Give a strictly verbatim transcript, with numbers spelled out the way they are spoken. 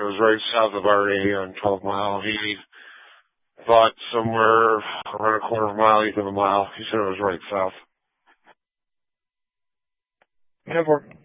was right south of our area on twelve mile. He thought somewhere around a quarter of a mile, even a mile. He said it was right south. Never.